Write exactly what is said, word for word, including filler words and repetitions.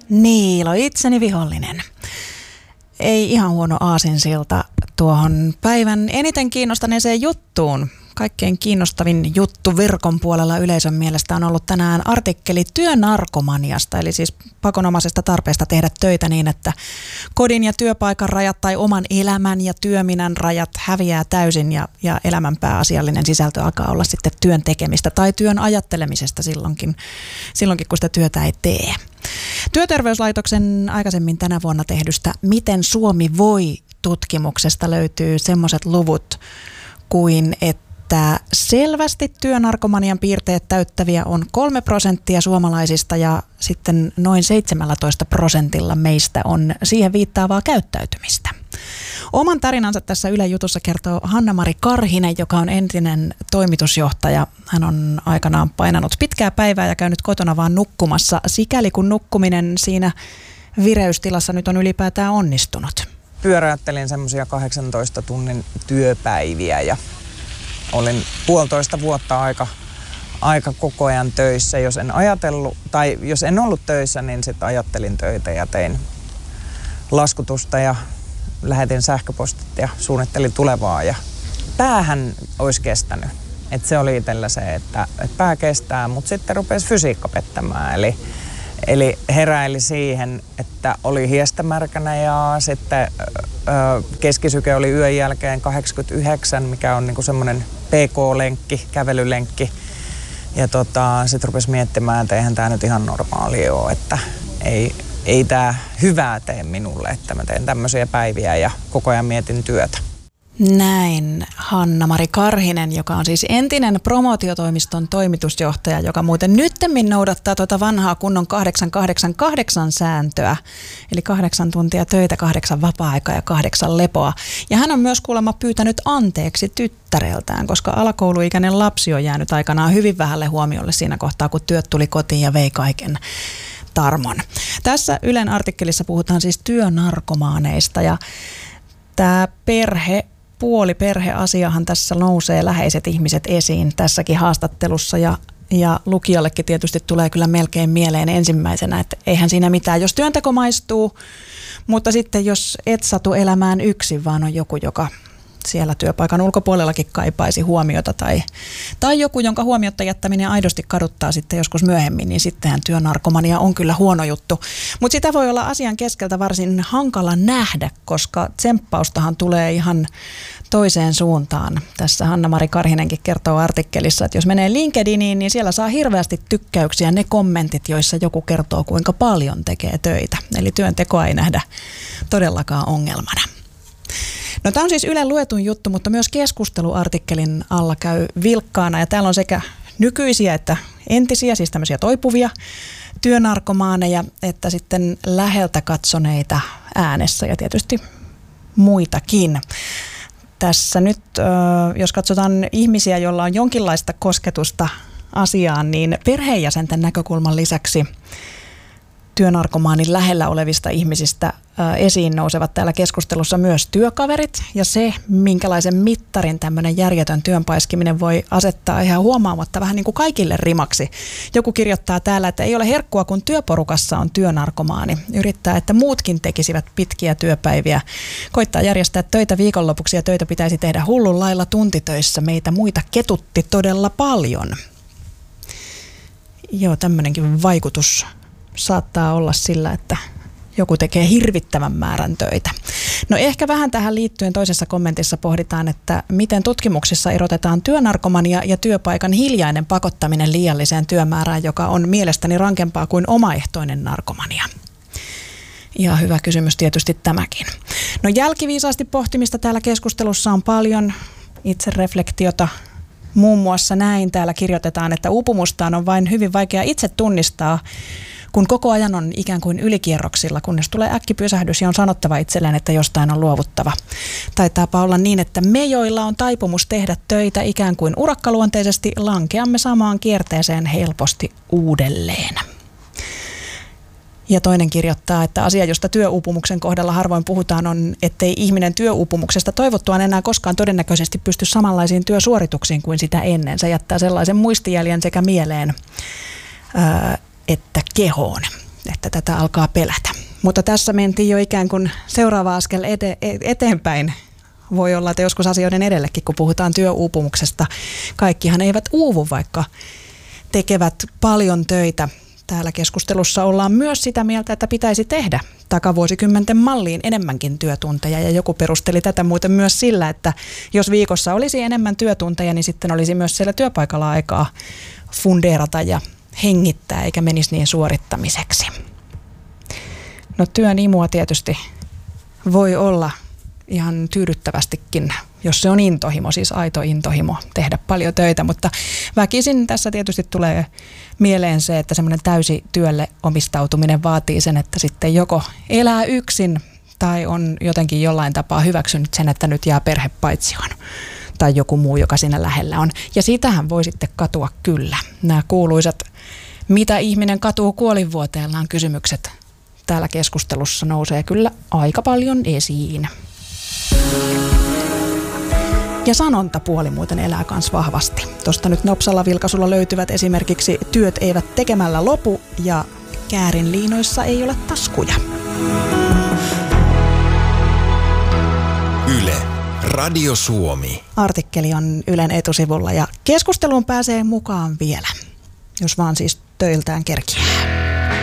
Niilo, itseni vihollinen. Ei ihan huono aasinsilta tuohon päivän eniten kiinnostaneeseen juttuun. Kaikkein kiinnostavin juttu verkon puolella yleisön mielestä on ollut tänään artikkeli työnarkomaniasta, eli siis pakonomaisesta tarpeesta tehdä töitä niin, että kodin ja työpaikan rajat tai oman elämän ja työminän rajat häviää täysin ja, ja elämän pääasiallinen sisältö alkaa olla sitten työn tekemistä tai työn ajattelemisesta silloinkin, silloinkin kun sitä työtä ei tee. Työterveyslaitoksen aikaisemmin tänä vuonna tehdystä Miten Suomi voi -tutkimuksesta löytyy semmoiset luvut kuin, että että selvästi työnarkomanian piirteet täyttäviä on kolme prosenttia suomalaisista ja sitten noin seitsemäntoista prosentilla meistä on siihen viittaavaa käyttäytymistä. Oman tarinansa tässä Ylen jutussa kertoo Hanna-Mari Karhinen, joka on entinen toimitusjohtaja. Hän on aikanaan painanut pitkää päivää ja käynyt kotona vaan nukkumassa, sikäli kun nukkuminen siinä vireystilassa nyt on ylipäätään onnistunut. Pyöräyttelin semmoisia kahdeksantoista tunnin työpäiviä ja olin puolitoista vuotta aika, aika koko ajan töissä. Jos en ajatellut, tai jos en ollut töissä, niin sitten ajattelin töitä ja tein laskutusta ja lähetin sähköpostit ja suunnittelin tulevaa. Ja päähän olisi kestänyt. Et se oli itsellä se, että, että pää kestää, mutta sitten rupesi fysiikka pettämään. Eli, eli heräili siihen, että oli hiestämärkänä ja sitten ö, keskisyke oli yön jälkeen kahdeksankymmentäyhdeksän, mikä on niinku semmoinen P K-lenkki, kävelylenkki. Ja tota, sitten rupesi miettimään, että eihän tämä nyt ihan normaali ole, että ei, ei tämä hyvää tee minulle, että mä teen tämmöisiä päiviä ja koko ajan mietin työtä. Näin Hanna-Mari Karhinen, joka on siis entinen promootiotoimiston toimitusjohtaja, joka muuten nyttemmin noudattaa tuota vanhaa kunnon kahdeksan kahdeksan kahdeksan sääntöä, eli kahdeksan tuntia töitä, kahdeksan vapaa-aikaa ja kahdeksan lepoa. Ja hän on myös kuulemma pyytänyt anteeksi tyttäreltään, koska alakouluikäinen lapsi on jäänyt aikanaan hyvin vähälle huomiolle siinä kohtaa, kun työt tuli kotiin ja vei kaiken tarmon. Tässä Ylen artikkelissa puhutaan siis työnarkomaaneista ja tämä perhe Puoli perheasiahan tässä nousee, läheiset ihmiset esiin tässäkin haastattelussa ja, ja lukijallekin tietysti tulee kyllä melkein mieleen ensimmäisenä, että eihän siinä mitään, jos työnteko maistuu, mutta sitten jos et satu elämään yksin, vaan on joku, joka siellä työpaikan ulkopuolellakin kaipaisi huomiota tai, tai joku, jonka huomiotta jättäminen aidosti kaduttaa sitten joskus myöhemmin, niin sittenhän työnarkomania on kyllä huono juttu. Mutta sitä voi olla asian keskeltä varsin hankala nähdä, koska tsemppaustahan tulee ihan toiseen suuntaan. Tässä Hanna-Mari Karhinenkin kertoo artikkelissa, että jos menee LinkedIniin, niin siellä saa hirveästi tykkäyksiä ne kommentit, joissa joku kertoo, kuinka paljon tekee töitä. Eli työntekoa ei nähdä todellakaan ongelmana. No, tämä on siis Ylen luetun juttu, mutta myös keskusteluartikkelin alla käy vilkkaana ja täällä on sekä nykyisiä että entisiä, siis tämmöisiä toipuvia työnarkomaaneja, että sitten läheltä katsoneita äänessä ja tietysti muitakin. Tässä nyt, jos katsotaan ihmisiä, joilla on jonkinlaista kosketusta asiaan, niin perheenjäsenten näkökulman lisäksi työnarkomaanin lähellä olevista ihmisistä esiin nousevat täällä keskustelussa myös työkaverit ja se, minkälaisen mittarin tämmöinen järjetön työnpaiskiminen voi asettaa ihan huomaamatta vähän niin kuin kaikille rimaksi. Joku kirjoittaa täällä, että ei ole herkkua, kun työporukassa on työnarkomaani. Yrittää, että muutkin tekisivät pitkiä työpäiviä. Koittaa järjestää töitä viikonlopuksi ja töitä pitäisi tehdä hullun lailla tuntitöissä. Meitä muita ketutti todella paljon. Joo, tämmöinenkin vaikutus saattaa olla sillä, että joku tekee hirvittävän määrän töitä. No ehkä vähän tähän liittyen toisessa kommentissa pohditaan, että miten tutkimuksissa erotetaan työnarkomania ja työpaikan hiljainen pakottaminen liialliseen työmäärään, joka on mielestäni rankempaa kuin omaehtoinen narkomania. Ihan hyvä kysymys tietysti tämäkin. No, jälkiviisaasti pohtimista täällä keskustelussa on paljon, itsereflektiota. Muun muassa näin täällä kirjoitetaan, että uupumustaan on vain hyvin vaikea itse tunnistaa, kun koko ajan on ikään kuin ylikierroksilla, kunnes tulee äkkipysähdys ja on sanottava itselleen, että jostain on luovuttava. Taitaapa olla niin, että me, joilla on taipumus tehdä töitä ikään kuin urakkaluonteisesti, lankeamme samaan kierteeseen helposti uudelleen. Ja toinen kirjoittaa, että asia, josta työuupumuksen kohdalla harvoin puhutaan, on, ettei ihminen työuupumuksesta toivottuaan enää koskaan todennäköisesti pysty samanlaisiin työsuorituksiin kuin sitä ennen. Se jättää sellaisen muistijäljen sekä mieleen ää, että kehoon. että tätä alkaa pelätä. Mutta tässä mentiin jo ikään kuin seuraava askel ete- eteenpäin. Voi olla, että joskus asioiden edellekin, kun puhutaan työuupumuksesta. Kaikkihan eivät uuvu, vaikka tekevät paljon töitä. Täällä keskustelussa ollaan myös sitä mieltä, että pitäisi tehdä takavuosikymmenten malliin enemmänkin työtunteja. Ja joku perusteli tätä muuten myös sillä, että jos viikossa olisi enemmän työtunteja, niin sitten olisi myös siellä työpaikalla aikaa fundeerata ja hengittää, eikä menisi niin suorittamiseksi. No työn imua tietysti voi olla ihan tyydyttävästikin, jos se on intohimo, siis aito intohimo tehdä paljon töitä, mutta väkisin tässä tietysti tulee mieleen se, että semmoinen täysi työlle omistautuminen vaatii sen, että sitten joko elää yksin tai on jotenkin jollain tapaa hyväksynyt sen, että nyt jää perhe paitsioon tai joku muu, joka siinä lähellä on. Ja sitähän voi sitten katua kyllä. Nämä kuuluisat, mitä ihminen katuu kuolinvuoteellaan kysymykset täällä keskustelussa nousee kyllä aika paljon esiin. Ja sanontapuoli muuten elää kans vahvasti. Tuosta nyt nopsalla vilkaisulla löytyvät esimerkiksi työt eivät tekemällä lopu ja käärin liinoissa ei ole taskuja. Yle, Radio Suomi. Artikkeli on Ylen etusivulla ja keskusteluun pääsee mukaan vielä, jos vaan siis töiltään kerkiää.